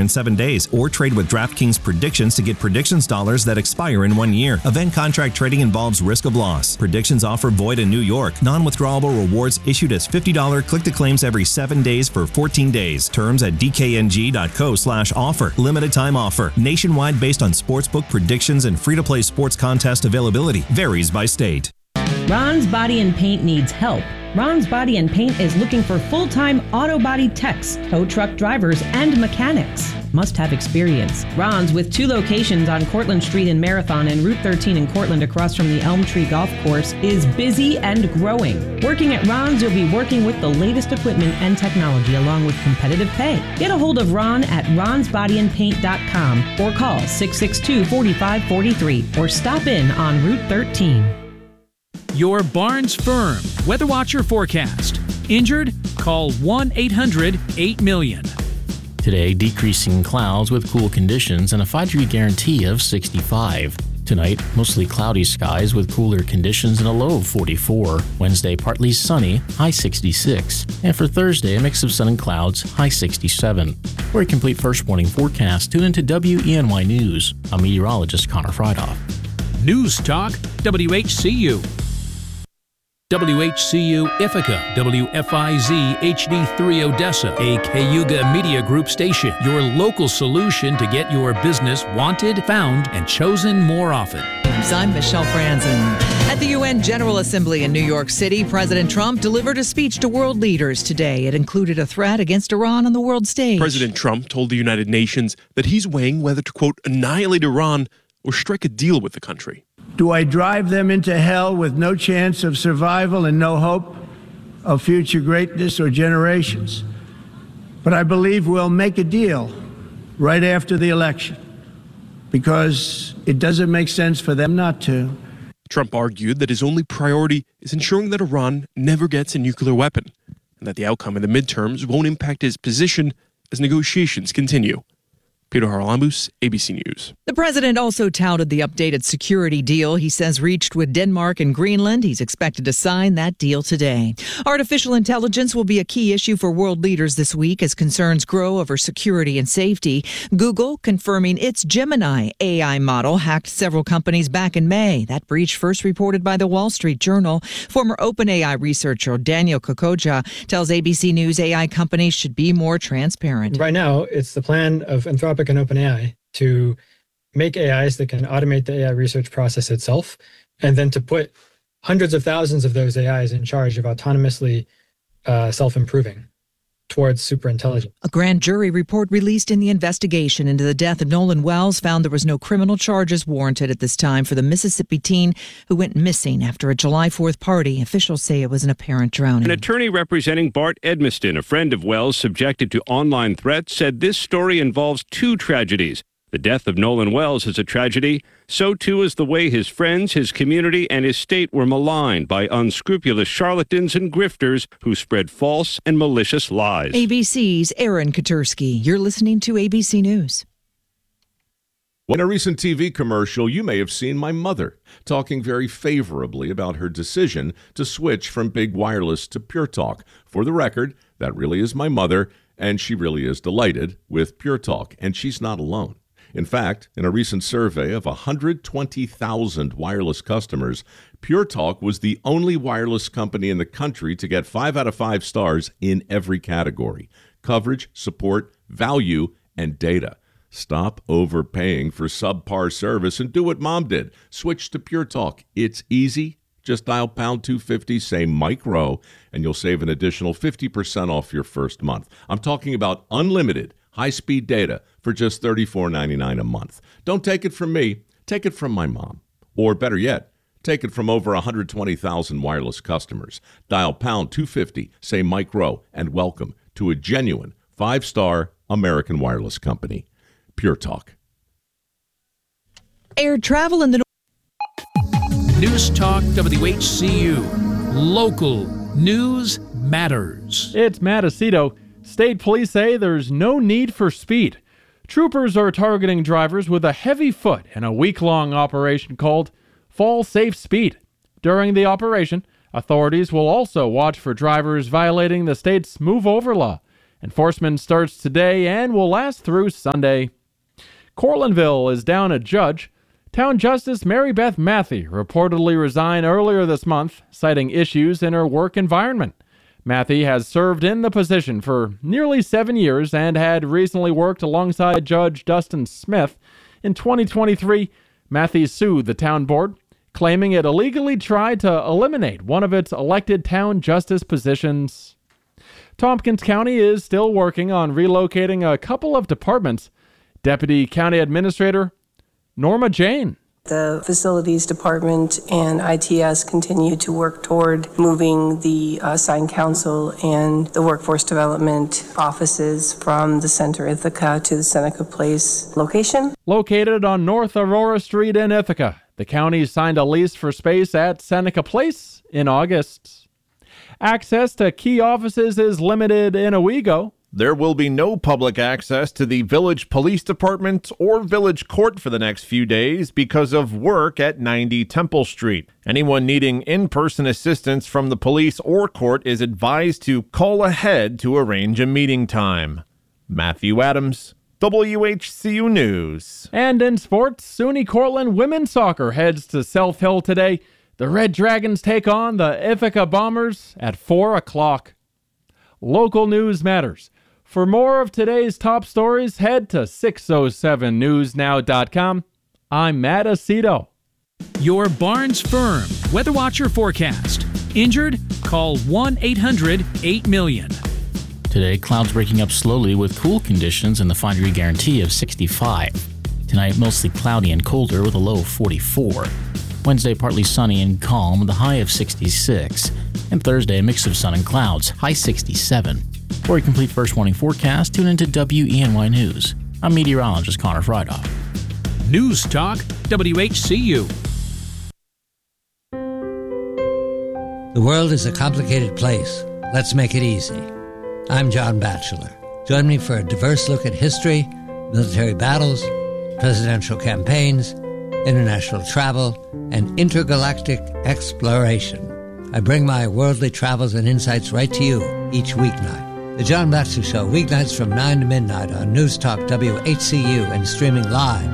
in 7 days, or trade with DraftKings Predictions to get predictions dollars that expire in 1 year. Event contract trading involves risk of loss. Predictions offer void in New York. Non-withdrawable rewards issued as $50 click-to-claims every 7 days for 14 days. Terms at dkng.co/offer. Limited time offer. Nationwide based on sportsbook predictions and free-to-play sports contest availability. Varies by state. Ron's Body and Paint needs help. Ron's Body and Paint is looking for full-time auto body techs, tow truck drivers, and mechanics. Must have experience. Ron's, with 2 locations on Cortlandt Street in Marathon and Route 13 in Cortland across from the Elm Tree Golf Course, is busy and growing. Working at Ron's, you'll be working with the latest equipment and technology along with competitive pay. Get a hold of Ron at ronsbodyandpaint.com or call 662-4543 or stop in on Route 13. Your Barnes Firm Weather Watcher forecast. Injured? Call 1-800-8-million. Today, decreasing clouds with cool conditions and a 5-degree guarantee of 65. Tonight, mostly cloudy skies with cooler conditions and a low of 44. Wednesday, partly sunny, high 66. And for Thursday, a mix of sun and clouds, high 67. For a complete first warning forecast, tune into WENY News. I'm meteorologist Connor Frydoff. News Talk, WHCU. WHCU Ithaca, WFIZ HD3 Odessa, a Cayuga Media Group station, your local solution to get your business wanted, found, and chosen more often. I'm Michelle Franzen. At the UN General Assembly in New York City, President Trump delivered a speech to world leaders today. It included a threat against Iran on the world stage. President Trump told the United Nations that he's weighing whether to, quote, annihilate Iran or strike a deal with the country. Do I drive them into hell with no chance of survival and no hope of future greatness or generations? But I believe we'll make a deal right after the election because it doesn't make sense for them not to. Trump argued that his only priority is ensuring that Iran never gets a nuclear weapon and that the outcome of the midterms won't impact his position as negotiations continue. Peter Haralambous, ABC News. The president also touted the updated security deal he says reached with Denmark and Greenland. He's expected to sign that deal today. Artificial intelligence will be a key issue for world leaders this week as concerns grow over security and safety. Google confirming its Gemini AI model hacked several companies back in May. That breach first reported by the Wall Street Journal. Former OpenAI researcher Daniel Kokoja tells ABC News AI companies should be more transparent. Right now, it's the plan of Anthropic and OpenAI to make AIs that can automate the AI research process itself, and then to put hundreds of thousands of those AIs in charge of autonomously self-improving towards superintelligence. A grand jury report released in the investigation into the death of Nolan Wells found there was no criminal charges warranted at this time for the Mississippi teen who went missing after a July 4th party. Officials say it was an apparent drowning. An attorney representing Bart Edmiston, a friend of Wells subjected to online threats, said this story involves 2 tragedies. The death of Nolan Wells is a tragedy. So too is the way his friends, his community, and his state were maligned by unscrupulous charlatans and grifters who spread false and malicious lies. ABC's Aaron Katursky. You're listening to ABC News. In a recent TV commercial, you may have seen my mother talking very favorably about her decision to switch from big wireless to Pure Talk. For the record, that really is my mother, and she really is delighted with Pure Talk, and she's not alone. In fact, in a recent survey of 120,000 wireless customers, Pure Talk was the only wireless company in the country to get 5 out of 5 stars in every category: coverage, support, value, and data. Stop overpaying for subpar service and do what Mom did. Switch to Pure Talk. It's easy. Just dial pound 250, say Mike Rowe, and you'll save an additional 50% off your first month. I'm talking about unlimited high-speed data for just $34.99 a month. Don't take it from me. Take it from my mom. Or better yet, take it from over 120,000 wireless customers. Dial pound 250, say Mike Rowe, and welcome to a genuine 5-star American wireless company. Pure Talk. Air travel in the News Talk WHCU. Local news matters. It's Matt Aceto. State police say there's no need for speed. Troopers are targeting drivers with a heavy foot in a week-long operation called Fall Safe Speed. During the operation, authorities will also watch for drivers violating the state's Move Over law Enforcement starts today and will last through Sunday. Cortlandville is down a judge. Town Justice Mary Beth Matthey reportedly resigned earlier this month, citing issues in her work environment. Matthey has served in the position for nearly 7 years and had recently worked alongside Judge Dustin Smith. In 2023, Matthey sued the town board, claiming it illegally tried to eliminate one of its elected town justice positions. Tompkins County is still working on relocating a couple of departments. Deputy County Administrator Norma Jane. The Facilities Department and ITS continue to work toward moving the Sign Council and the Workforce Development offices from the Center Ithaca to the Seneca Place location. Located on North Aurora Street in Ithaca, the county signed a lease for space at Seneca Place in August. Access to key offices is limited in Owego. There will be no public access to the Village Police Department or Village Court for the next few days because of work at 90 Temple Street. Anyone needing in-person assistance from the police or court is advised to call ahead to arrange a meeting time. Matthew Adams, WHCU News. And in sports, SUNY Cortland women's soccer heads to South Hill today. The Red Dragons take on the Ithaca Bombers at 4 o'clock. Local news matters. For more of today's top stories, head to 607newsnow.com. I'm Matt Aceto. Your Barnes Firm Weather Watcher forecast. Injured? Call 1-800-8-million. Today, clouds breaking up slowly with cool conditions and the 5-degree guarantee of 65. Tonight, mostly cloudy and colder with a low of 44. Wednesday, partly sunny and calm with a high of 66. And Thursday, a mix of sun and clouds, high 67. For a complete first warning forecast, tune into WENY News. I'm meteorologist Connor Frydoff. News Talk, WHCU. The world is a complicated place. Let's make it easy. I'm John Batchelor. Join me for a diverse look at history, military battles, presidential campaigns, international travel, and intergalactic exploration. I bring my worldly travels and insights right to you each weeknight. The John Batchelor Show, weeknights from 9 to midnight on News Talk WHCU and streaming live,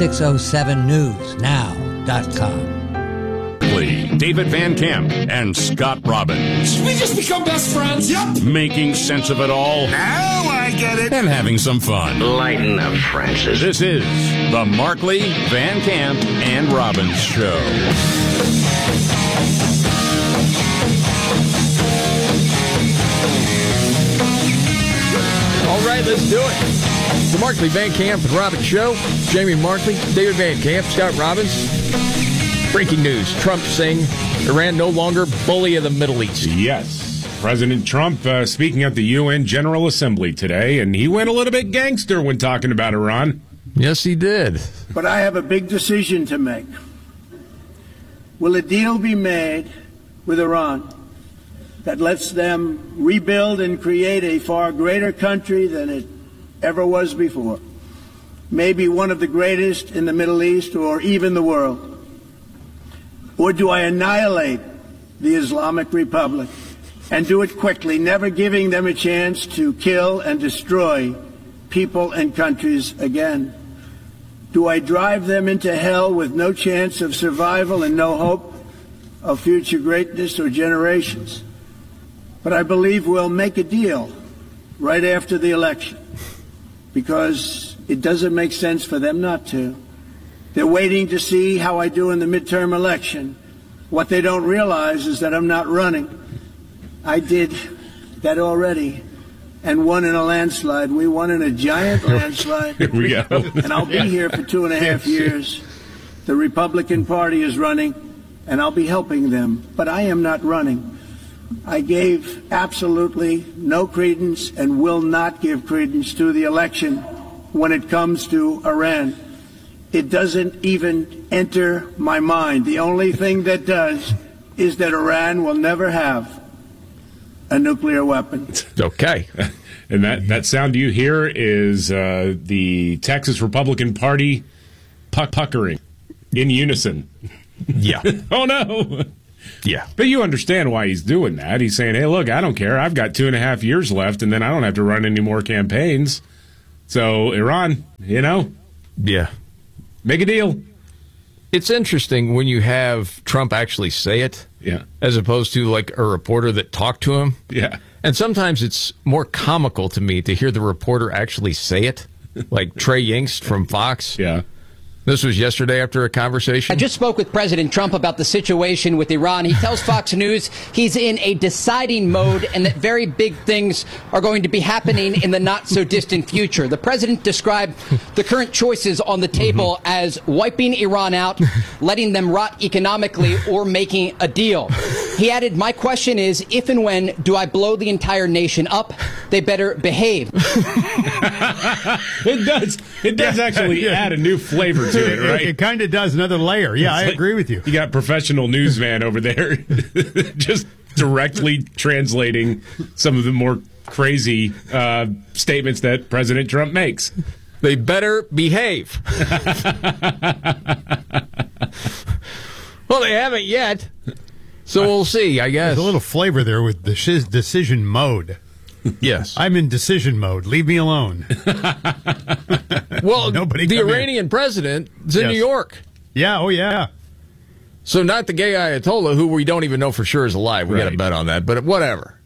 607newsnow.com. David Van Camp and Scott Robbins. Did we just become best friends? Yep. Making sense of it all. Now I get it. And having some fun. Lighten up, Francis. This is the Markley, Van Camp, and Robbins Show. All right, let's do it. The Markley, Van Camp, and Robbins Show. Jamie Markley, David Van Camp, Scott Robbins. Breaking news. Trump saying Iran no longer bully of the Middle East. Yes. President Trump speaking at the UN General Assembly today, and he went a little bit gangster when talking about Iran. Yes, he did. But I have a big decision to make. Will a deal be made with Iran that lets them rebuild and create a far greater country than it ever was before? Maybe one of the greatest in the Middle East or even the world. Or do I annihilate the Islamic Republic and do it quickly, never giving them a chance to kill and destroy people and countries again? Do I drive them into hell with no chance of survival and no hope of future greatness or generations? But I believe we'll make a deal right after the election, because it doesn't make sense for them not to. They're waiting to see how I do in the midterm election. What they don't realize is that I'm not running. I did that already and won in a landslide. We won in a giant landslide. Here we go. And I'll be here for 2.5 years. The Republican Party is running, and I'll be helping them. But I am not running. I gave absolutely no credence and will not give credence to the election when it comes to Iran. It doesn't even enter my mind. The only thing that does is that Iran will never have a nuclear weapon. Okay. And that sound you hear is the Texas Republican Party puckering in unison. Yeah. Oh, no. Yeah. But you understand why he's doing that. He's saying, hey, look, I don't care. I've got 2.5 years left, and then I don't have to run any more campaigns. So, Iran, Yeah. make a deal. It's interesting when you have Trump actually say it, as opposed to like a reporter that talked to him. Yeah. And sometimes it's more comical to me to hear the reporter actually say it, like Trey Yingst from Fox. Yeah. This was yesterday after a conversation. I just spoke with President Trump about the situation with Iran. He tells Fox News he's in a deciding mode and that very big things are going to be happening in the not-so-distant future. The president described the current choices on the table as wiping Iran out, letting them rot economically, or making a deal. He added, my question is, if and when do I blow the entire nation up? They better behave. It does actually add a new flavor to it, right? It kind of does, another layer. Yeah, I agree with you. You got professional newsman over there just directly translating some of the more crazy statements that President Trump makes. They better behave. Well, they haven't yet, so we'll see, I guess. There's a little flavor there with the decision mode. Yes. I'm in decision mode. Leave me alone. Well, Nobody the come Iranian president is in New York. Yeah, oh yeah. So not the gay Ayatollah, who we don't even know for sure is alive. We got to bet on that, but whatever.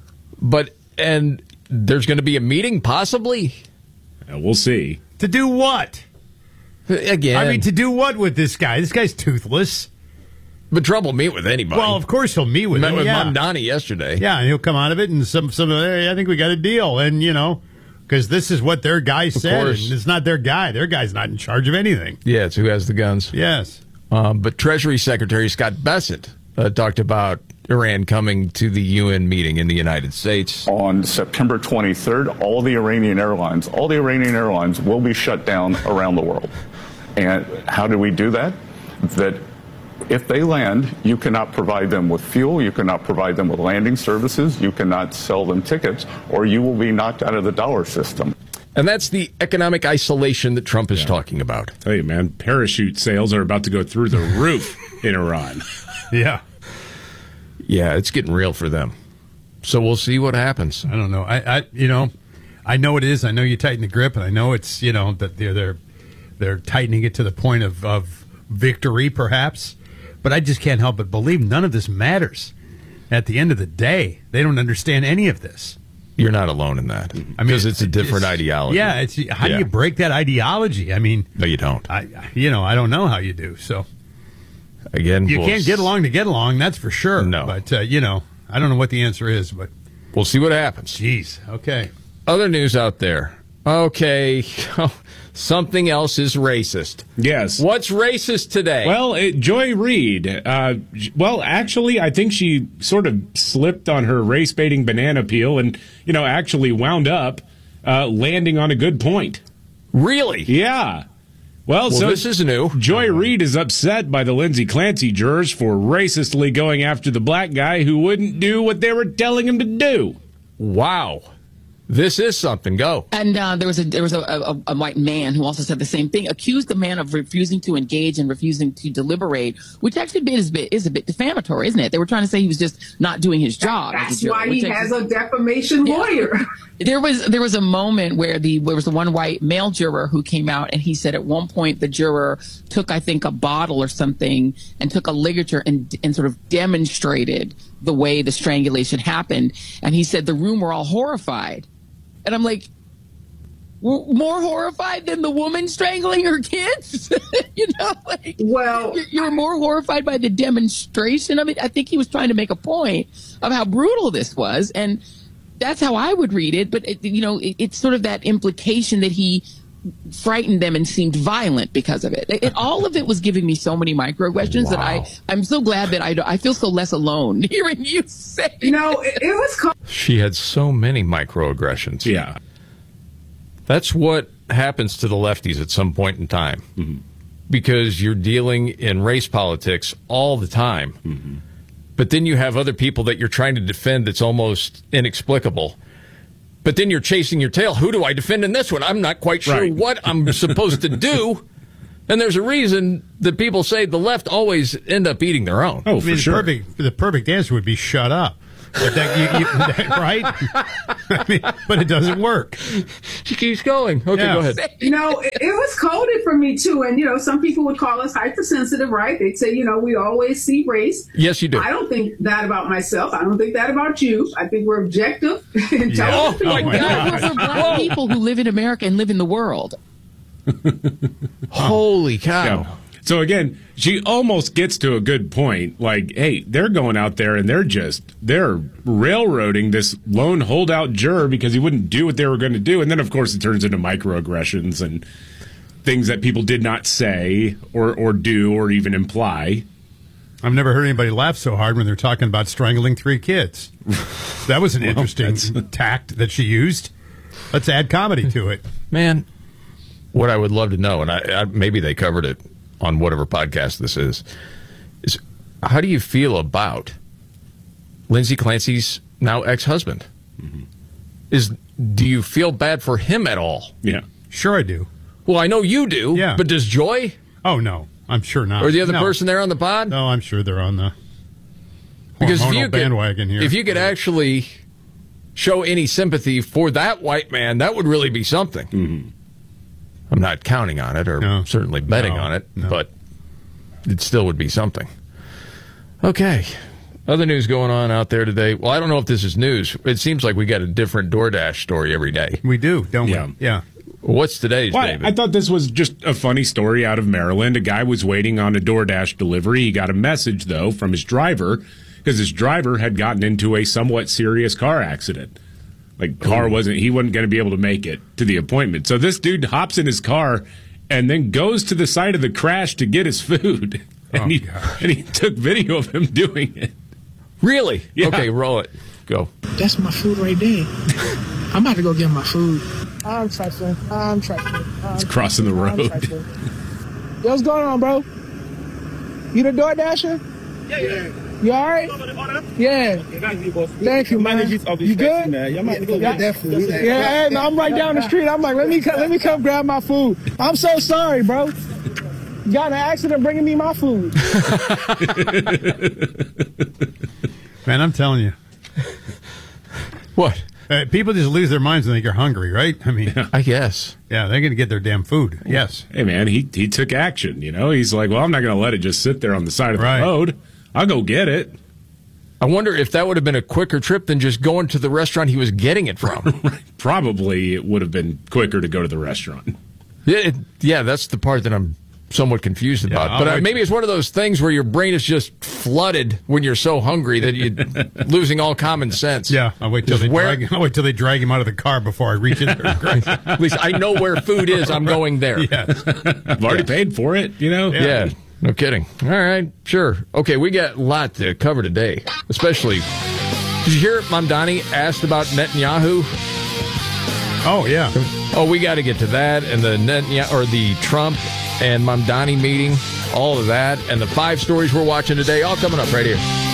And there's going to be a meeting, possibly? We'll see. To do what? Again. I mean, to do what with this guy? This guy's toothless. But Trump will meet with anybody. Well, of course he'll meet with Met him. with yeah. Mamdani yesterday. Yeah, and he'll come out of it, and some hey, I think we got a deal. And, because this is what their guy said. And it's not their guy. Their guy's not in charge of anything. Yeah, it's who has the guns. Yes. But Treasury Secretary Scott Bessent talked about Iran coming to the UN meeting in the United States. On September 23rd, all the Iranian airlines will be shut down around the world. And how do we do that? That if they land, you cannot provide them with fuel, you cannot provide them with landing services, you cannot sell them tickets, or you will be knocked out of the dollar system. And that's the economic isolation that Trump is talking about. I tell you, man, parachute sales are about to go through the roof in Iran. Yeah. Yeah, it's getting real for them. So we'll see what happens. I don't know. I know it is. I know you tighten the grip, and I know it's, that they're tightening it to the point of victory, perhaps. But I just can't help but believe none of this matters. At the end of the day, they don't understand any of this. You're not alone in that. Because it's a different ideology. Yeah, how do you break that ideology? I mean, no, you don't. I don't know how you do. So again, you can't get along to get along. That's for sure. No, but I don't know what the answer is. But we'll see what happens. Jeez. Okay. Other news out there. Okay. Something else is racist. Yes. What's racist today? Well, Joy Reid. Actually, I think she sort of slipped on her race-baiting banana peel and, actually wound up landing on a good point. Really? Yeah. Well, so this is new. Joy Reid is upset by the Lindsay Clancy jurors for racistly going after the black guy who wouldn't do what they were telling him to do. Wow. This is something. Go. And there was a white man who also said the same thing, accused the man of refusing to engage and refusing to deliberate, which actually is a bit defamatory, isn't it? They were trying to say he was just not doing his job. That's why he has a defamation lawyer. There was a moment where there was the one white male juror who came out, and he said at one point the juror took, I think, a bottle or something and took a ligature and sort of demonstrated the way the strangulation happened. And he said the room were all horrified. And I'm like, more horrified than the woman strangling her kids? Well, you're more horrified by the demonstration of it. I think he was trying to make a point of how brutal this was. And that's how I would read it. But, it's sort of that implication that he frightened them and seemed violent because of it. All of it was giving me so many microaggressions that I'm so glad that I feel so less alone hearing you say. It was. She had so many microaggressions. Yeah. That's what happens to the lefties at some point in time. Mm-hmm. Because you're dealing in race politics all the time. Mm-hmm. But then you have other people that you're trying to defend that's almost inexplicable. But then you're chasing your tail. Who do I defend in this one? I'm not quite sure what I'm supposed to do. And there's a reason that people say the left always end up eating their own. Oh, for sure. The perfect answer would be shut up. But right? I mean, but it doesn't work. She keeps going. Okay, go ahead. It was coded for me, too. And, some people would call us hypersensitive, right? They'd say, we always see race. Yes, you do. I don't think that about myself. I don't think that about you. I think we're objective. Oh, my God. We're black people who live in America and live in the world. Holy cow. Yeah. So again, she almost gets to a good point. Like, hey, they're going out there and they're railroading this lone holdout juror because he wouldn't do what they were going to do. And then, of course, it turns into microaggressions and things that people did not say or do or even imply. I've never heard anybody laugh so hard when they're talking about strangling 3 kids. That was an interesting tact that she used. Let's add comedy to it. Man, what I would love to know, and I maybe they covered it on whatever podcast this is how do you feel about Lindsay Clancy's now ex-husband? Mm-hmm. Do you feel bad for him at all? Yeah. Sure I do. Well, I know you do. Yeah. But does Joy? Oh, no. I'm sure not. Or the other person there on the pod? No, I'm sure they're on the hormonal bandwagon here. If you could actually show any sympathy for that white man, that would really be something. Mm-hmm. I'm not counting on it or certainly betting on it, but it still would be something. Okay. Other news going on out there today. Well, I don't know if this is news. It seems like we got a different DoorDash story every day. We do, don't we? Yeah. What's today's, David? I thought this was just a funny story out of Maryland. A guy was waiting on a DoorDash delivery. He got a message, though, from his driver because his driver had gotten into a somewhat serious car accident. Like, he wasn't going to be able to make it to the appointment. So this dude hops in his car and then goes to the site of the crash to get his food. And he took video of him doing it. Really? Yeah. Okay, roll it. Go. That's my food right there. I'm about to go get my food. I'm trifling. It's crossing the road. Yo, what's going on, bro? You the DoorDasher? Yeah. You all right? Yeah. Thank you, man. You good? Yeah, hey, man, I'm right down the street. I'm like, let me come grab my food. I'm so sorry, bro. You got in an accident bringing me my food. Man, I'm telling you. What? People just lose their minds when they get hungry, right? I mean, I guess. Yeah, they're going to get their damn food. Yes. Hey, man, he took action, He's like, well, I'm not going to let it just sit there on the side of the road. I'll go get it. I wonder if that would have been a quicker trip than just going to the restaurant he was getting it from. Probably it would have been quicker to go to the restaurant. Yeah, that's the part that I'm somewhat confused about. But maybe it's one of those things where your brain is just flooded when you're so hungry that you're losing all common sense. Yeah, I'll wait till they drag him out of the car before I reach in there. At least I know where food is. I'm going there. Yes. I've already paid for it, Yeah. No kidding. All right, sure. Okay, we got a lot to cover today, especially. Did you hear Mamdani asked about Netanyahu? Oh, yeah. Oh, we got to get to that and the Trump and Mamdani meeting, all of that, and the 5 stories we're watching today, all coming up right here.